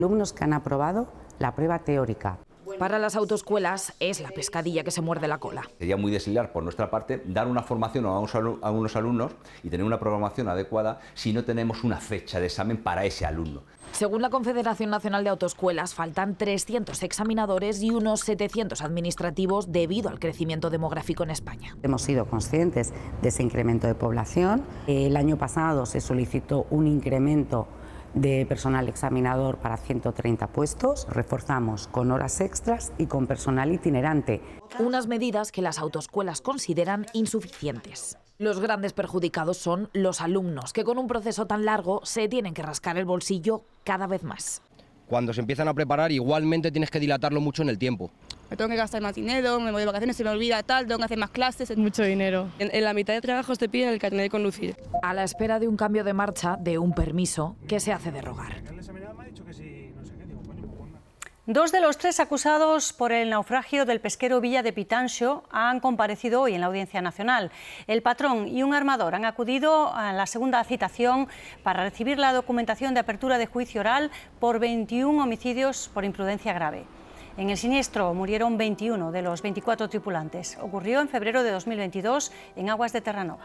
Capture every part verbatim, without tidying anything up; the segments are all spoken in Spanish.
Alumnos que han aprobado la prueba teórica. Para las autoescuelas es la pescadilla que se muerde la cola. Sería muy desleal por nuestra parte dar una formación a unos alumnos y tener una programación adecuada si no tenemos una fecha de examen para ese alumno. Según la Confederación Nacional de Autoescuelas, faltan trescientos examinadores y unos setecientos administrativos debido al crecimiento demográfico en España. Hemos sido conscientes de ese incremento de población. El año pasado se solicitó un incremento de personal examinador para ciento treinta puestos. Reforzamos con horas extras y con personal itinerante. Unas medidas que las autoescuelas consideran insuficientes. Los grandes perjudicados son los alumnos, que con un proceso tan largo se tienen que rascar el bolsillo cada vez más. Cuando se empiezan a preparar, igualmente tienes que dilatarlo mucho en el tiempo. Me tengo que gastar más dinero, me voy de vacaciones, se me olvida tal, tengo que hacer más clases. Es mucho dinero. En, en la mitad de trabajos te piden el carnet de conducir. A la espera de un cambio de marcha, de un permiso que se hace derrogar. Dos de los tres acusados por el naufragio del pesquero Villa de Pitanxo han comparecido hoy en la Audiencia Nacional. El patrón y un armador han acudido a la segunda citación para recibir la documentación de apertura de juicio oral por veintiún homicidios por imprudencia grave. En el siniestro murieron veintiuno de los veinticuatro tripulantes. Ocurrió en febrero de dos mil veintidós en aguas de Terranova.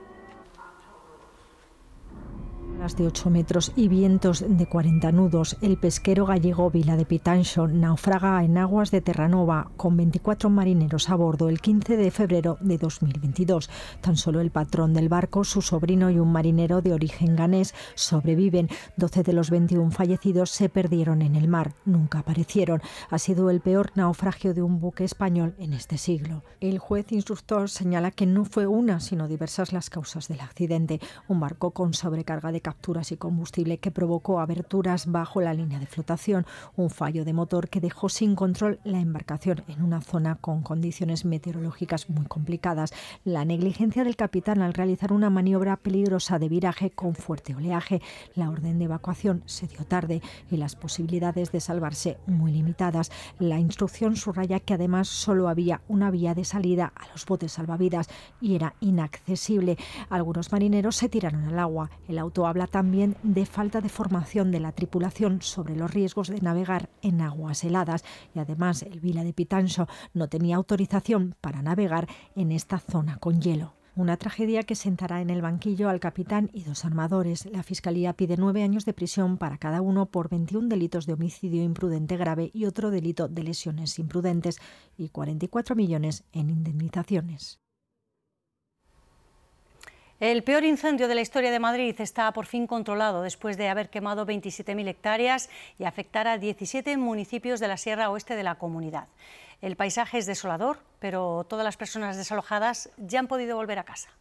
De ocho metros y vientos de cuarenta nudos, el pesquero gallego Villa de Pitanxo naufraga en aguas de Terranova con veinticuatro marineros a bordo el quince de febrero de dos mil veintidós. Tan solo el patrón del barco, su sobrino y un marinero de origen ganés sobreviven. doce de los veintiún fallecidos se perdieron en el mar, nunca aparecieron. Ha sido el peor naufragio de un buque español en este siglo. El juez instructor señala que no fue una, sino diversas las causas del accidente. Un barco con sobrecarga de capturas y combustible que provocó aberturas bajo la línea de flotación, un fallo de motor que dejó sin control la embarcación en una zona con condiciones meteorológicas muy complicadas, la negligencia del capitán al realizar una maniobra peligrosa de viraje con fuerte oleaje, la orden de evacuación se dio tarde y las posibilidades de salvarse muy limitadas. La instrucción subraya que además solo había una vía de salida a los botes salvavidas y era inaccesible. Algunos marineros se tiraron al agua. El auto habla también de falta de formación de la tripulación sobre los riesgos de navegar en aguas heladas y además el Villa de Pitanxo no tenía autorización para navegar en esta zona con hielo. Una tragedia que sentará en el banquillo al capitán y dos armadores. La Fiscalía pide nueve años de prisión para cada uno por veintiún delitos de homicidio imprudente grave y otro delito de lesiones imprudentes y cuarenta y cuatro millones en indemnizaciones. El peor incendio de la historia de Madrid está por fin controlado después de haber quemado veintisiete mil hectáreas y afectar a diecisiete municipios de la Sierra Oeste de la comunidad. El paisaje es desolador, pero todas las personas desalojadas ya han podido volver a casa.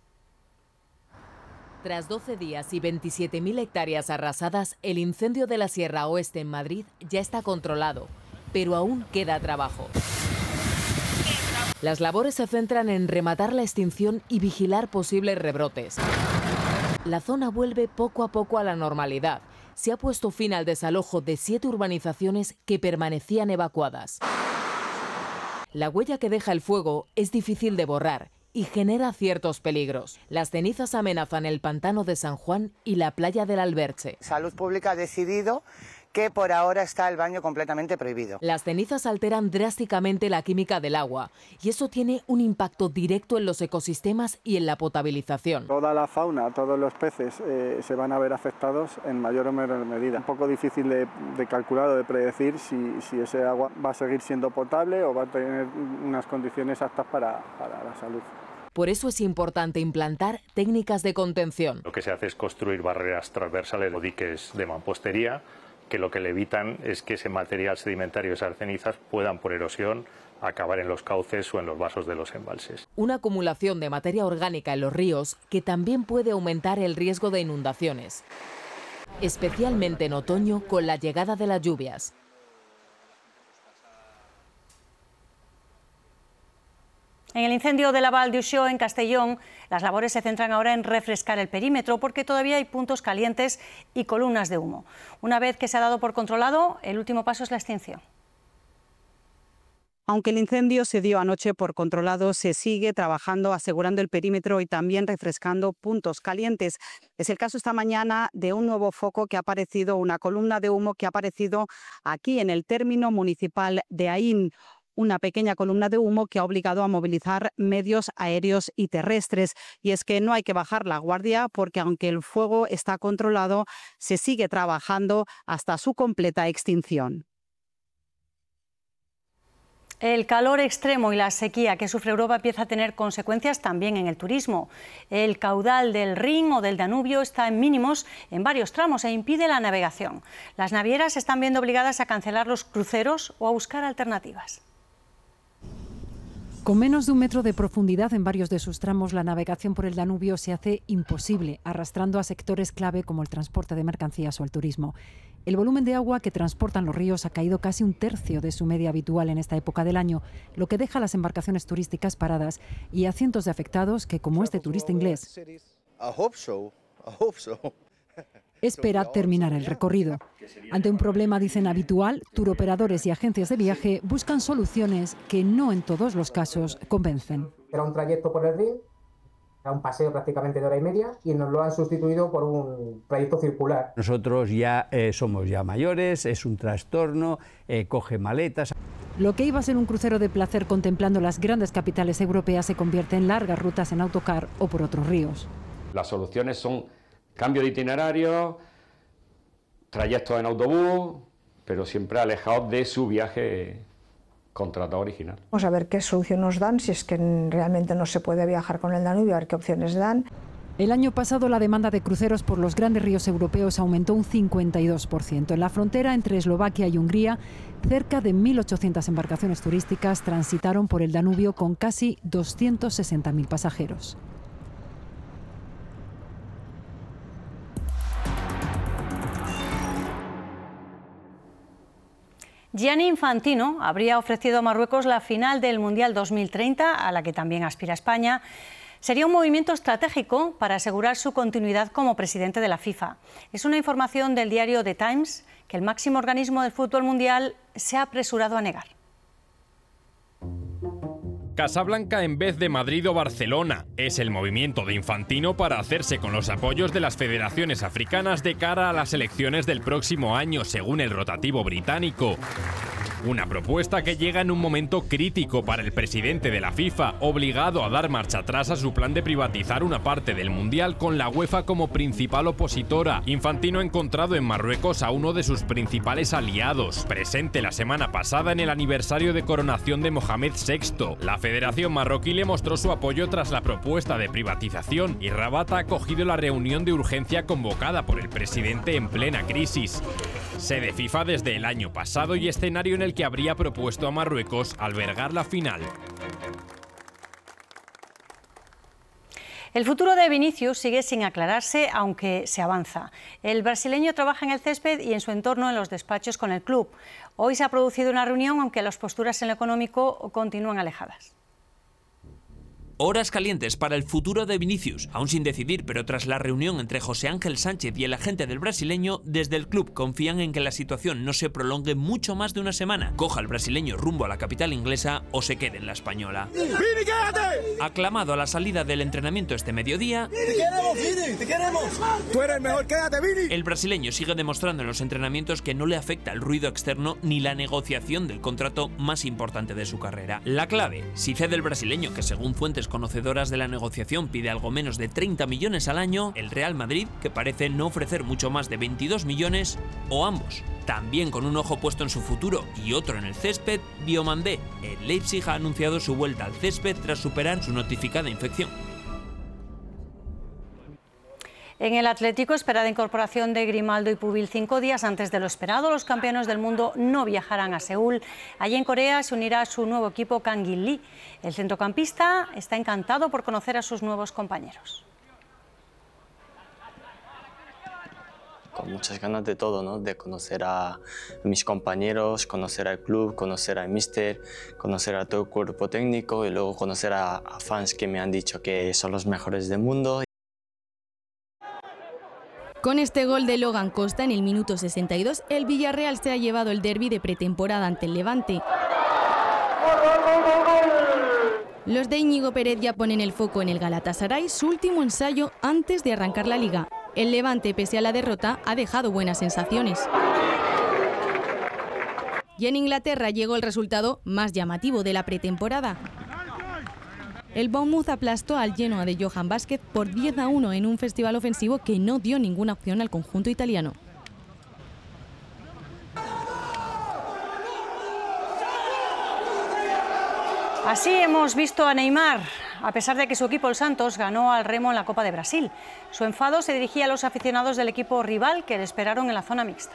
Tras doce días y veintisiete mil hectáreas arrasadas, el incendio de la Sierra Oeste en Madrid ya está controlado, pero aún queda trabajo. Las labores se centran en rematar la extinción y vigilar posibles rebrotes. La zona vuelve poco a poco a la normalidad. Se ha puesto fin al desalojo de siete urbanizaciones que permanecían evacuadas. La huella que deja el fuego es difícil de borrar y genera ciertos peligros. Las cenizas amenazan el pantano de San Juan y la playa del Alberche. Salud Pública ha decidido que por ahora está el baño completamente prohibido. Las cenizas alteran drásticamente la química del agua y eso tiene un impacto directo en los ecosistemas y en la potabilización. Toda la fauna, todos los peces eh, se van a ver afectados en mayor o menor medida. Un poco difícil de, de calcular o de predecir si, si ese agua va a seguir siendo potable o va a tener unas condiciones aptas para, para la salud. Por eso es importante implantar técnicas de contención. Lo que se hace es construir barreras transversales o diques de mampostería, que lo que le evitan es que ese material sedimentario, esas cenizas, puedan por erosión acabar en los cauces o en los vasos de los embalses. Una acumulación de materia orgánica en los ríos que también puede aumentar el riesgo de inundaciones, especialmente en otoño con la llegada de las lluvias. En el incendio de la Val d'Uixó, en Castellón, las labores se centran ahora en refrescar el perímetro porque todavía hay puntos calientes y columnas de humo. Una vez que se ha dado por controlado, el último paso es la extinción. Aunque el incendio se dio anoche por controlado, se sigue trabajando asegurando el perímetro y también refrescando puntos calientes. Es el caso esta mañana de un nuevo foco que ha aparecido, una columna de humo que ha aparecido aquí en el término municipal de Aín. Una pequeña columna de humo que ha obligado a movilizar medios aéreos y terrestres. Y es que no hay que bajar la guardia porque aunque el fuego está controlado, se sigue trabajando hasta su completa extinción. El calor extremo y la sequía que sufre Europa empieza a tener consecuencias también en el turismo. El caudal del Rin o del Danubio está en mínimos en varios tramos e impide la navegación. Las navieras se están viendo obligadas a cancelar los cruceros o a buscar alternativas. Con menos de un metro de profundidad en varios de sus tramos, la navegación por el Danubio se hace imposible, arrastrando a sectores clave como el transporte de mercancías o el turismo. El volumen de agua que transportan los ríos ha caído casi un tercio de su media habitual en esta época del año, lo que deja a las embarcaciones turísticas paradas y a cientos de afectados que, como este turista inglés, espera terminar el recorrido. Ante un problema, dicen, habitual, turoperadores y agencias de viaje buscan soluciones que no en todos los casos convencen. Era un trayecto por el Rin, era un paseo prácticamente de hora y media y nos lo han sustituido por un trayecto circular. Nosotros ya eh, somos ya mayores, es un trastorno, eh, coge maletas. Lo que iba a ser un crucero de placer contemplando las grandes capitales europeas se convierte en largas rutas en autocar o por otros ríos. Las soluciones son cambio de itinerario, trayectos en autobús, pero siempre alejados de su viaje contratado original. Vamos a ver qué solución nos dan, si es que realmente no se puede viajar con el Danubio, a ver qué opciones dan. El año pasado la demanda de cruceros por los grandes ríos europeos aumentó un cincuenta y dos por ciento. En la frontera entre Eslovaquia y Hungría, cerca de mil ochocientas embarcaciones turísticas transitaron por el Danubio con casi doscientos sesenta mil pasajeros. Gianni Infantino habría ofrecido a Marruecos la final del Mundial dos mil treinta, a la que también aspira España. Sería un movimiento estratégico para asegurar su continuidad como presidente de la FIFA. Es una información del diario The Times que el máximo organismo del fútbol mundial se ha apresurado a negar. Casablanca en vez de Madrid o Barcelona. Es el movimiento de Infantino para hacerse con los apoyos de las federaciones africanas de cara a las elecciones del próximo año, según el rotativo británico. Una propuesta que llega en un momento crítico para el presidente de la FIFA, obligado a dar marcha atrás a su plan de privatizar una parte del Mundial con la UEFA como principal opositora. Infantino ha encontrado en Marruecos a uno de sus principales aliados, presente la semana pasada en el aniversario de coronación de Mohamed sexto. La Federación Marroquí le mostró su apoyo tras la propuesta de privatización y Rabat ha acogido la reunión de urgencia convocada por el presidente en plena crisis. Sede FIFA desde el año pasado y escenario en el que habría propuesto a Marruecos albergar la final. El futuro de Vinicius sigue sin aclararse, aunque se avanza. El brasileño trabaja en el césped y en su entorno en los despachos con el club. Hoy se ha producido una reunión, aunque las posturas en lo económico continúan alejadas. Horas calientes para el futuro de Vinicius, aún sin decidir, pero tras la reunión entre José Ángel Sánchez y el agente del brasileño, desde el club confían en que la situación no se prolongue mucho más de una semana, coja el brasileño rumbo a la capital inglesa o se quede en la española. ¡Vini, quédate! Aclamado a la salida del entrenamiento este mediodía, ¡Te queremos, Vini! ¡Te queremos! ¡Tú eres el mejor! ¡Quédate, Vini! El brasileño sigue demostrando en los entrenamientos que no le afecta el ruido externo ni la negociación del contrato más importante de su carrera. La clave, si cede el brasileño, que según fuentes conocedoras de la negociación pide algo menos de treinta millones al año, el Real Madrid, que parece no ofrecer mucho más de veintidós millones, o ambos. También con un ojo puesto en su futuro y otro en el césped, Diomandé. El Leipzig ha anunciado su vuelta al césped tras superar su notificada infección. En el Atlético, esperada incorporación de Grimaldo y Pubil cinco días antes de lo esperado. Los campeones del mundo no viajarán a Seúl. Allí en Corea se unirá a su nuevo equipo Kangin Lee. El centrocampista está encantado por conocer a sus nuevos compañeros. Con muchas ganas de todo, ¿no? De conocer a mis compañeros, conocer al club, conocer al míster, conocer a todo el cuerpo técnico y luego conocer a, a fans que me han dicho que son los mejores del mundo. Con este gol de Logan Costa en el minuto sesenta y dos, el Villarreal se ha llevado el derbi de pretemporada ante el Levante. Los de Íñigo Pérez ya ponen el foco en el Galatasaray, su último ensayo antes de arrancar la Liga. El Levante, pese a la derrota, ha dejado buenas sensaciones. Y en Inglaterra llegó el resultado más llamativo de la pretemporada. El Bournemouth aplastó al Genoa de Johan Vázquez por diez a uno en un festival ofensivo que no dio ninguna opción al conjunto italiano. Así hemos visto a Neymar, a pesar de que su equipo, el Santos, ganó al Remo en la Copa de Brasil. Su enfado se dirigía a los aficionados del equipo rival que le esperaron en la zona mixta.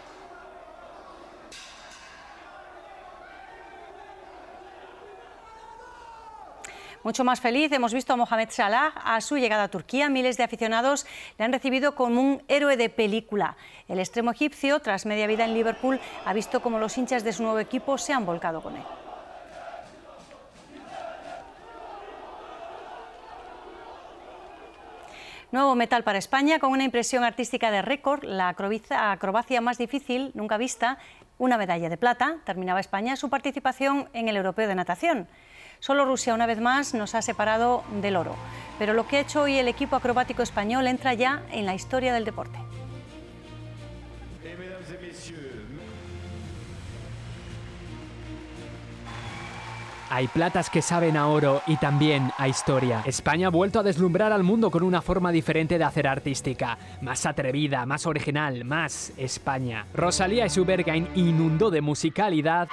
Mucho más feliz hemos visto a Mohamed Salah a su llegada a Turquía. Miles de aficionados le han recibido como un héroe de película. El extremo egipcio, tras media vida en Liverpool, ha visto cómo los hinchas de su nuevo equipo se han volcado con él. Nuevo metal para España, con una impresión artística de récord, la acrobacia más difícil nunca vista, una medalla de plata. Terminaba España su participación en el Europeo de Natación. Solo Rusia, una vez más, nos ha separado del oro. Pero lo que ha hecho hoy el equipo acrobático español entra ya en la historia del deporte. Hay platas que saben a oro y también a historia. España ha vuelto a deslumbrar al mundo con una forma diferente de hacer artística. Más atrevida, más original, más España. Rosalía y su Berghain inundó de musicalidad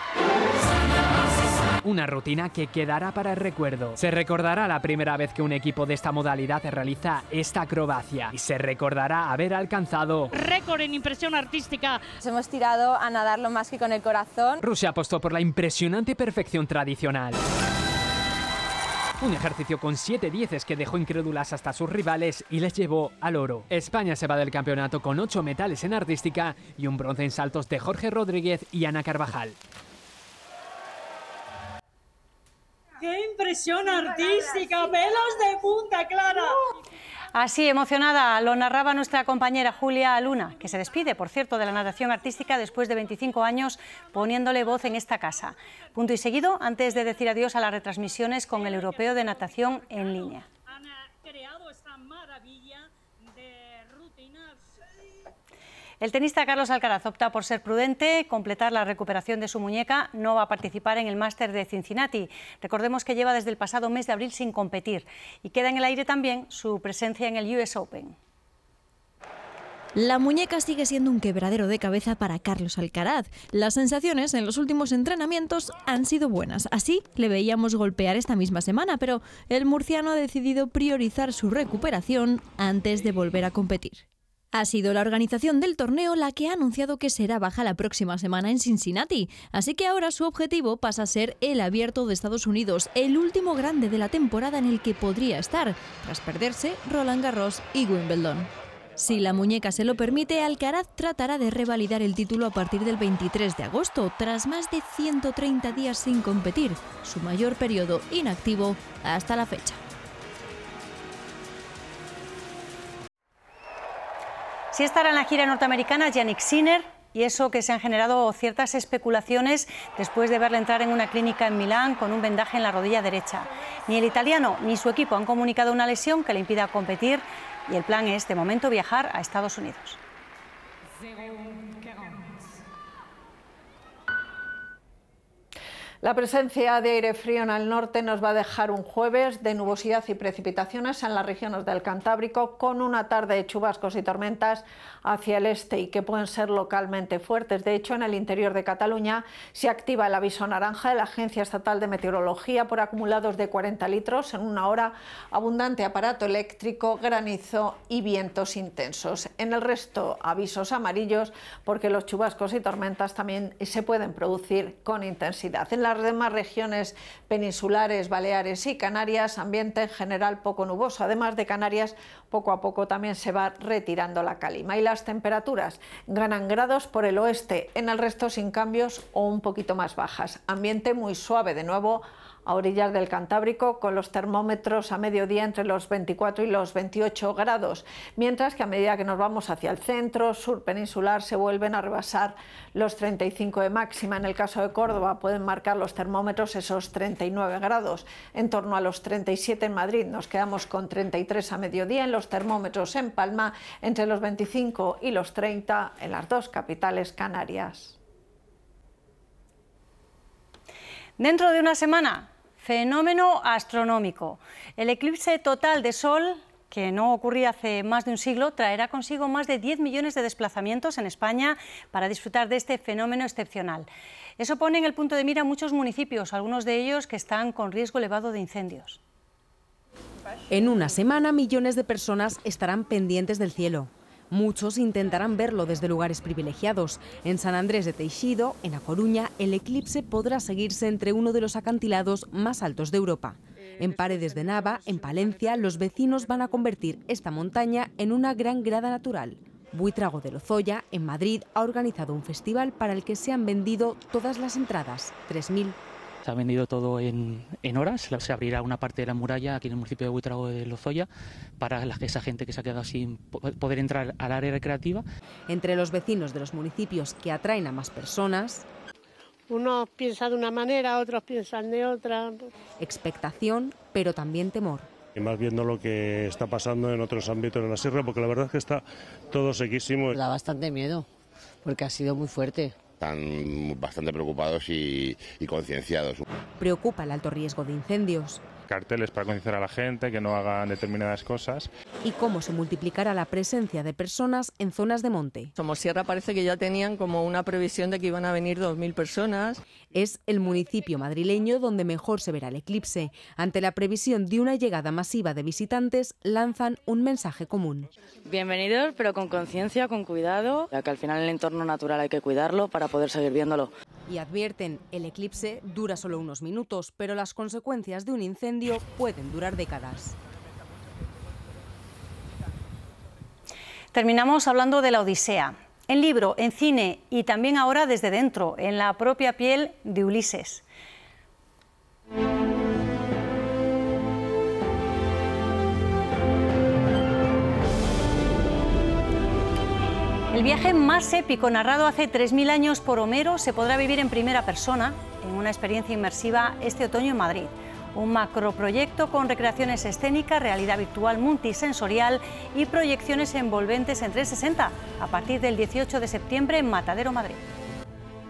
una rutina que quedará para el recuerdo. Se recordará la primera vez que un equipo de esta modalidad realiza esta acrobacia y se recordará haber alcanzado récord en impresión artística. Nos hemos tirado a nadar lo más que con el corazón. Rusia apostó por la impresionante perfección tradicional. Un ejercicio con siete dieces que dejó incrédulas hasta sus rivales y les llevó al oro. España se va del campeonato con ocho metales en artística y un bronce en saltos de Jorge Rodríguez y Ana Carvajal. ¡Qué impresión artística! ¡Pelos de punta, Clara! Así, emocionada, lo narraba nuestra compañera Julia Luna, que se despide, por cierto, de la natación artística después de veinticinco años poniéndole voz en esta casa. Punto y seguido, antes de decir adiós a las retransmisiones con el Europeo de Natación en línea. Han creado esta maravilla de rutinas. El tenista Carlos Alcaraz opta por ser prudente, completar la recuperación de su muñeca. No va a participar en el Máster de Cincinnati. Recordemos que lleva desde el pasado mes de abril sin competir. Y queda en el aire también su presencia en el U S Open. La muñeca sigue siendo un quebradero de cabeza para Carlos Alcaraz. Las sensaciones en los últimos entrenamientos han sido buenas. Así le veíamos golpear esta misma semana, pero el murciano ha decidido priorizar su recuperación antes de volver a competir. Ha sido la organización del torneo la que ha anunciado que será baja la próxima semana en Cincinnati, así que ahora su objetivo pasa a ser el Abierto de Estados Unidos, el último grande de la temporada en el que podría estar, tras perderse Roland Garros y Wimbledon. Si la muñeca se lo permite, Alcaraz tratará de revalidar el título a partir del veintitrés de agosto, tras más de ciento treinta días sin competir, su mayor periodo inactivo hasta la fecha. Sí estará en la gira norteamericana Jannik Sinner, y eso que se han generado ciertas especulaciones después de verle entrar en una clínica en Milán con un vendaje en la rodilla derecha. Ni el italiano ni su equipo han comunicado una lesión que le impida competir y el plan es, de momento, viajar a Estados Unidos. La presencia de aire frío en el norte nos va a dejar un jueves de nubosidad y precipitaciones en las regiones del Cantábrico, con una tarde de chubascos y tormentas hacia el este y que pueden ser localmente fuertes. De hecho, en el interior de Cataluña se activa el aviso naranja de la Agencia Estatal de Meteorología por acumulados de cuarenta litros en una hora, abundante aparato eléctrico, granizo y vientos intensos. En el resto, avisos amarillos porque los chubascos y tormentas también se pueden producir con intensidad. En la las demás regiones peninsulares, Baleares y Canarias, ambiente en general poco nuboso. Además de Canarias, poco a poco también se va retirando la calima. Y las temperaturas ganan grados por el oeste, en el resto sin cambios o un poquito más bajas. Ambiente muy suave de nuevo a orillas del Cantábrico, con los termómetros a mediodía entre los veinticuatro y los veintiocho grados, mientras que a medida que nos vamos hacia el centro, sur peninsular, se vuelven a rebasar los treinta y cinco de máxima. En el caso de Córdoba pueden marcar los termómetros esos treinta y nueve grados, en torno a los treinta y siete en Madrid. Nos quedamos con treinta y tres a mediodía, en los termómetros en Palma entre los veinticinco y los treinta en las dos capitales canarias. Dentro de una semana, fenómeno astronómico. El eclipse total de Sol, que no ocurría hace más de un siglo, traerá consigo más de diez millones de desplazamientos en España para disfrutar de este fenómeno excepcional. Eso pone en el punto de mira a muchos municipios, algunos de ellos que están con riesgo elevado de incendios. En una semana, millones de personas estarán pendientes del cielo. Muchos intentarán verlo desde lugares privilegiados. En San Andrés de Teixido, en A Coruña, el eclipse podrá seguirse entre uno de los acantilados más altos de Europa. En Paredes de Nava, en Palencia, los vecinos van a convertir esta montaña en una gran grada natural. Buitrago de Lozoya, en Madrid, ha organizado un festival para el que se han vendido todas las entradas, tres mil. Se ha vendido todo en, en horas, se abrirá una parte de la muralla aquí en el municipio de Buitrago de Lozoya para la, esa gente que se ha quedado sin poder entrar al área recreativa. Entre los vecinos de los municipios que atraen a más personas, unos piensan de una manera, otros piensan de otra. Expectación, pero también temor. Y más viendo lo que está pasando en otros ámbitos de la sierra, porque la verdad es que está todo sequísimo. Da bastante miedo, porque ha sido muy fuerte. Están bastante preocupados y, y concienciados. Preocupa el alto riesgo de incendios. Carteles para concienciar a la gente que no hagan determinadas cosas. Y cómo se multiplicará la presencia de personas en zonas de monte. Somosierra parece que ya tenían como una previsión de que iban a venir dos mil personas. Es el municipio madrileño donde mejor se verá el eclipse. Ante la previsión de una llegada masiva de visitantes, lanzan un mensaje común. Bienvenidos, pero con conciencia, con cuidado, ya que al final el entorno natural hay que cuidarlo para poder seguir viéndolo. Y advierten, el eclipse dura solo unos minutos, pero las consecuencias de un incendio pueden durar décadas. Terminamos hablando de la Odisea. En libro, en cine y también ahora desde dentro, en la propia piel de Ulises. El viaje más épico narrado hace tres mil años por Homero se podrá vivir en primera persona en una experiencia inmersiva este otoño en Madrid. Un macroproyecto con recreaciones escénicas, realidad virtual multisensorial y proyecciones envolventes en trescientos sesenta a partir del dieciocho de septiembre en Matadero, Madrid.